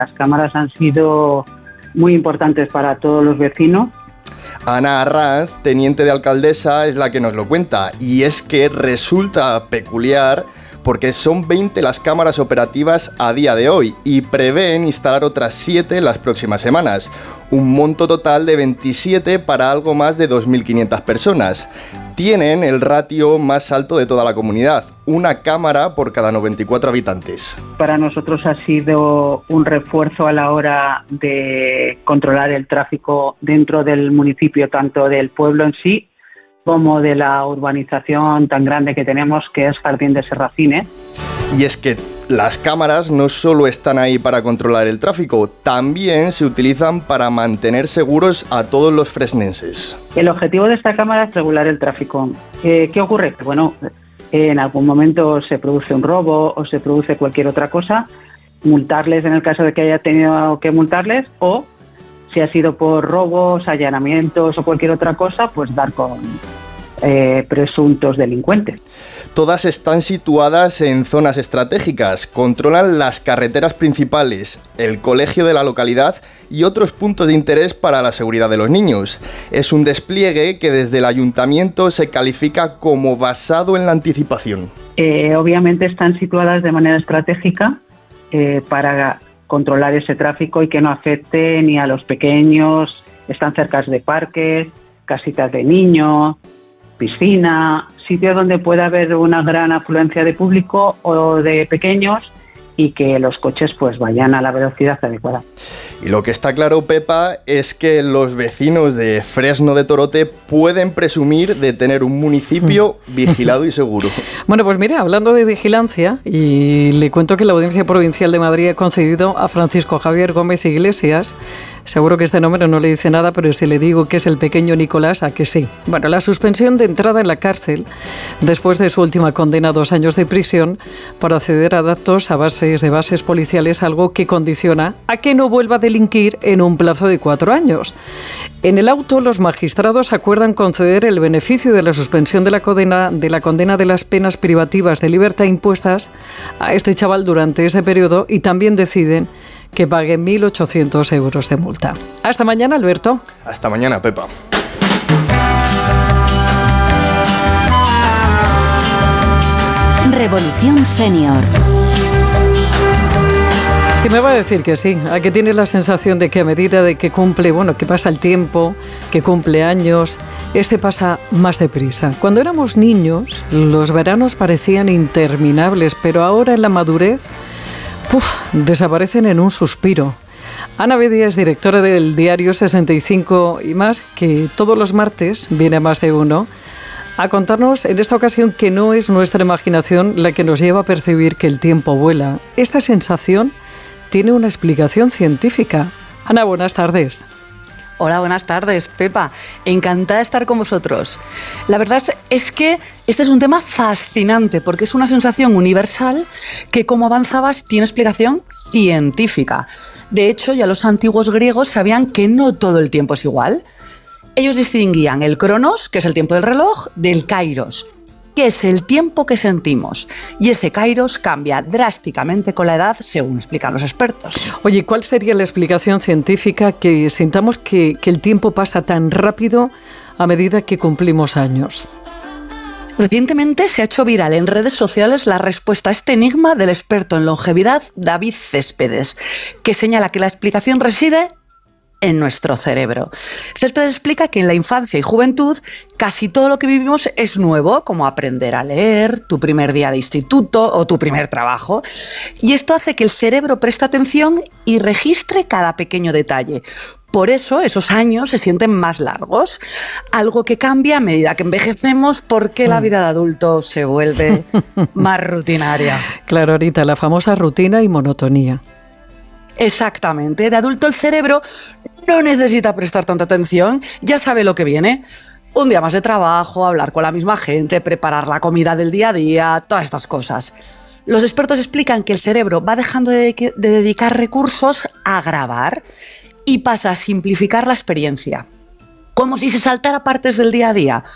Las cámaras han sido muy importantes para todos los vecinos. Ana Arranz, teniente de alcaldesa, es la que nos lo cuenta, y es que resulta peculiar porque son 20 las cámaras operativas a día de hoy y prevén instalar otras 7 en las próximas semanas, un monto total de 27 para algo más de 2.500 personas. Tienen el ratio más alto de toda la comunidad, una cámara por cada 94 habitantes. Para nosotros ha sido un refuerzo a la hora de controlar el tráfico dentro del municipio, tanto del pueblo en sí como de la urbanización tan grande que tenemos, que es Jardín de Serracines. Y es que las cámaras no solo están ahí para controlar el tráfico, también se utilizan para mantener seguros a todos los fresnenses. El objetivo de esta cámara es regular el tráfico. ¿Qué ocurre? Bueno, en algún momento se produce un robo o se produce cualquier otra cosa, multarles en el caso de que haya tenido que multarles, o si ha sido por robos, allanamientos o cualquier otra cosa, pues dar con presuntos delincuentes. Todas están situadas en zonas estratégicas, controlan las carreteras principales, el colegio de la localidad y otros puntos de interés para la seguridad de los niños. Es un despliegue que desde el ayuntamiento se califica como basado en la anticipación. Obviamente están situadas de manera estratégica para controlar ese tráfico y que no afecte ni a los pequeños. Están cerca de parques, casitas de niños, piscina, sitios donde pueda haber una gran afluencia de público o de pequeños y que los coches pues vayan a la velocidad adecuada. Y lo que está claro, Pepa, es que los vecinos de Fresno de Torote pueden presumir de tener un municipio vigilado y seguro. Bueno, pues mira, hablando de vigilancia, y le cuento que la Audiencia Provincial de Madrid ha concedido a Francisco Javier Gómez Iglesias, seguro que este nombre no le dice nada, pero si le digo que es el pequeño Nicolás, ¿a que sí? Bueno, la suspensión de entrada en la cárcel después de su última condena a 2 años de prisión por acceder a datos a bases policiales, algo que condiciona a que no vuelva a delinquir en un plazo de 4 años. En el auto, los magistrados acuerdan conceder el beneficio de la suspensión de la condena de las penas privativas de libertad impuestas a este chaval durante ese periodo y también deciden que pague 1.800 euros de multa. Hasta mañana, Alberto. Hasta mañana, Pepa. Revolución Senior. Si me va a decir que sí, a que tiene la sensación de que a medida de que cumple, que pasa el tiempo, que cumple años, pasa más deprisa. Cuando éramos niños, los veranos parecían interminables, pero ahora en la madurez, desaparecen en un suspiro. Ana Bedia es directora del diario 65 y más, que todos los martes viene a Más de Uno a contarnos en esta ocasión que no es nuestra imaginación la que nos lleva a percibir que el tiempo vuela. Esta sensación tiene una explicación científica. Ana, buenas tardes. Hola, buenas tardes, Pepa. Encantada de estar con vosotros. La verdad es que este es un tema fascinante porque es una sensación universal que, como avanzabas, tiene explicación científica. De hecho, ya los antiguos griegos sabían que no todo el tiempo es igual. Ellos distinguían el cronos, que es el tiempo del reloj, del kairos, que es el tiempo que sentimos. Y ese kairos cambia drásticamente con la edad, según explican los expertos. Oye, ¿cuál sería la explicación científica que sintamos que el tiempo pasa tan rápido a medida que cumplimos años? Recientemente se ha hecho viral en redes sociales la respuesta a este enigma del experto en longevidad David Céspedes, que señala que la explicación reside en nuestro cerebro. Céspedes explica que en la infancia y juventud casi todo lo que vivimos es nuevo, como aprender a leer, tu primer día de instituto o tu primer trabajo. Y esto hace que el cerebro preste atención y registre cada pequeño detalle. Por eso esos años se sienten más largos, algo que cambia a medida que envejecemos porque la vida de adulto se vuelve más rutinaria. Claro, ahorita la famosa rutina y monotonía. Exactamente, de adulto el cerebro no necesita prestar tanta atención, ya sabe lo que viene. Un día más de trabajo, hablar con la misma gente, preparar la comida del día a día, todas estas cosas. Los expertos explican que el cerebro va dejando de dedicar recursos a grabar y pasa a simplificar la experiencia, como si se saltara partes del día a día.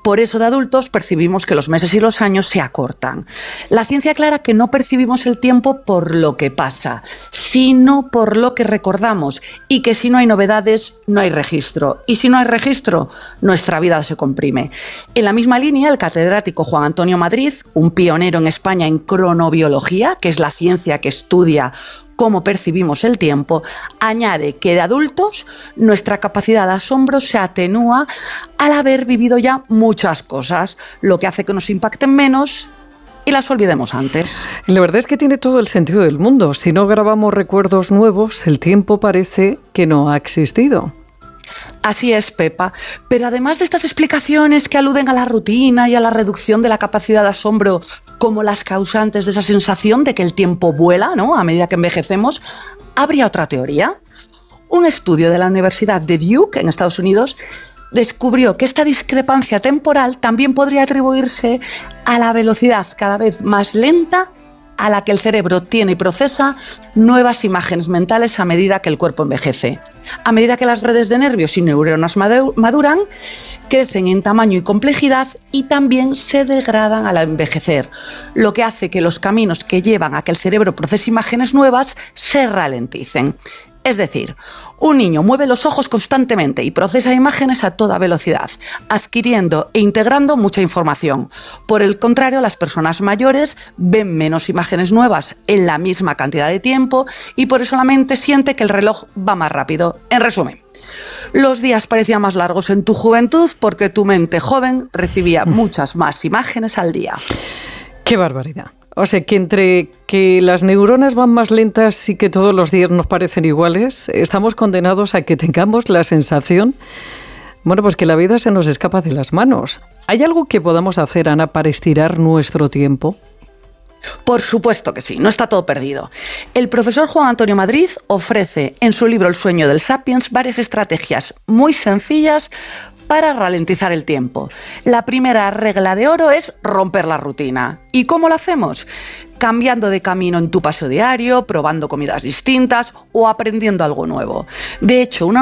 Por eso de adultos percibimos que los meses y los años se acortan. La ciencia aclara que no percibimos el tiempo por lo que pasa, sino por lo que recordamos, y que si no hay novedades, no hay registro. Y si no hay registro, nuestra vida se comprime. En la misma línea, el catedrático Juan Antonio Madrid, un pionero en España en cronobiología, que es la ciencia que estudia cómo percibimos el tiempo, añade que de adultos nuestra capacidad de asombro se atenúa al haber vivido ya muchas cosas, lo que hace que nos impacten menos y las olvidemos antes. La verdad es que tiene todo el sentido del mundo. Si no grabamos recuerdos nuevos, el tiempo parece que no ha existido. Así es, Pepa. Pero además de estas explicaciones que aluden a la rutina y a la reducción de la capacidad de asombro como las causantes de esa sensación de que el tiempo vuela, ¿no?, a medida que envejecemos, habría otra teoría. Un estudio de la Universidad de Duke, en Estados Unidos, descubrió que esta discrepancia temporal también podría atribuirse a la velocidad cada vez más lenta a la que el cerebro tiene y procesa nuevas imágenes mentales a medida que el cuerpo envejece. A medida que las redes de nervios y neuronas maduran, crecen en tamaño y complejidad y también se degradan al envejecer, lo que hace que los caminos que llevan a que el cerebro procese imágenes nuevas se ralenticen. Es decir, un niño mueve los ojos constantemente y procesa imágenes a toda velocidad, adquiriendo e integrando mucha información. Por el contrario, las personas mayores ven menos imágenes nuevas en la misma cantidad de tiempo y por eso la mente siente que el reloj va más rápido. En resumen, los días parecían más largos en tu juventud porque tu mente joven recibía muchas más imágenes al día. ¡Qué barbaridad! O sea, que entre que las neuronas van más lentas y que todos los días nos parecen iguales, estamos condenados a que tengamos la sensación, bueno, pues que la vida se nos escapa de las manos. ¿Hay algo que podamos hacer, Ana, para estirar nuestro tiempo? Por supuesto que sí, no está todo perdido. El profesor Juan Antonio Madrid ofrece en su libro El sueño del Sapiens varias estrategias muy sencillas para ralentizar el tiempo. La primera regla de oro es romper la rutina. ¿Y cómo lo hacemos? Cambiando de camino en tu paseo diario, probando comidas distintas o aprendiendo algo nuevo. De hecho, un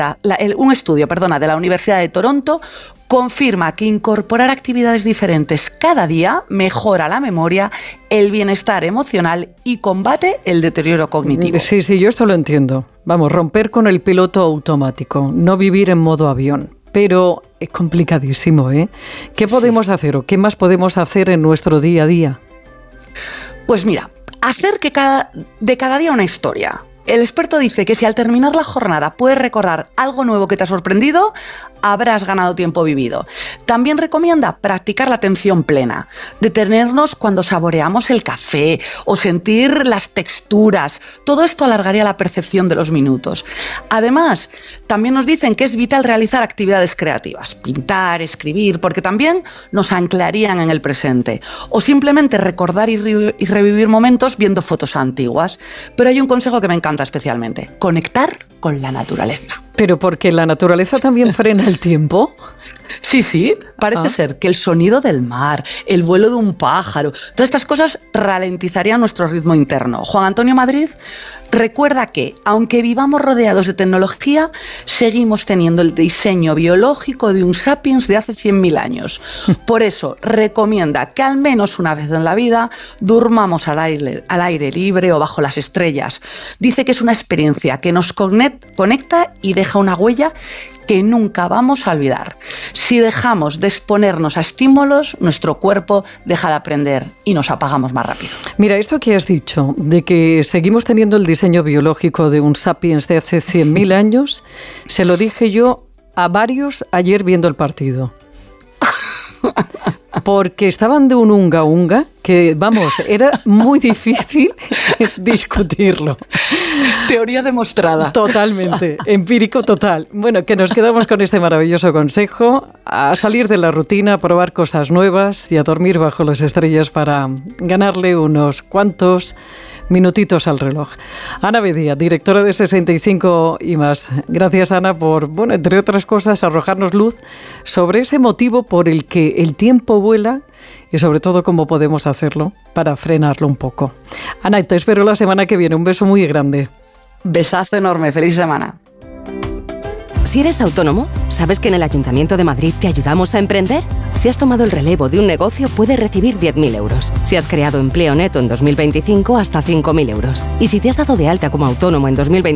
estudio de la Universidad de Toronto confirma que incorporar actividades diferentes cada día mejora la memoria, el bienestar emocional y combate el deterioro cognitivo. Sí, yo esto lo entiendo. Vamos, romper con el piloto automático, no vivir en modo avión. Pero es complicadísimo, ¿eh? ¿Qué podemos hacer o qué más podemos hacer en nuestro día a día? Pues mira, hacer de cada día una historia. El experto dice que si al terminar la jornada puedes recordar algo nuevo que te ha sorprendido, habrás ganado tiempo vivido. También recomienda practicar la atención plena, detenernos cuando saboreamos el café o sentir las texturas. Todo esto alargaría la percepción de los minutos. Además, también nos dicen que es vital realizar actividades creativas, pintar, escribir, porque también nos anclarían en el presente. O simplemente recordar y revivir momentos viendo fotos antiguas. Pero hay un consejo que me encanta especialmente: conectar con la naturaleza. ¿Pero porque la naturaleza también frena el tiempo? Sí, parece ser que el sonido del mar, el vuelo de un pájaro, todas estas cosas ralentizarían nuestro ritmo interno. Juan Antonio Madrid recuerda que, aunque vivamos rodeados de tecnología, seguimos teniendo el diseño biológico de un sapiens de hace 100.000 años. Por eso recomienda que al menos una vez en la vida durmamos al aire libre o bajo las estrellas. Dice que es una experiencia que nos conecta y deja una huella que nunca vamos a olvidar. Si dejamos de exponernos a estímulos, nuestro cuerpo deja de aprender y nos apagamos más rápido. Mira, esto que has dicho, de que seguimos teniendo el diseño biológico de un sapiens de hace 100.000 años, se lo dije yo a varios ayer viendo el partido. Porque estaban de un unga que, vamos, era muy difícil discutirlo. Teoría demostrada. Totalmente, empírico total. Bueno, que nos quedamos con este maravilloso consejo: a salir de la rutina, a probar cosas nuevas y a dormir bajo las estrellas para ganarle unos cuantos minutitos al reloj. Ana Bedía, directora de 65 y más. Gracias, Ana, por, bueno, entre otras cosas, arrojarnos luz sobre ese motivo por el que el tiempo vuela y sobre todo cómo podemos hacerlo para frenarlo un poco. Ana, te espero la semana que viene. Un beso muy grande. Besazo enorme. Feliz semana. Si eres autónomo, ¿sabes que en el Ayuntamiento de Madrid te ayudamos a emprender? Si has tomado el relevo de un negocio, puedes recibir 10.000 euros. Si has creado empleo neto en 2025, hasta 5.000 euros. Y si te has dado de alta como autónomo en 2025,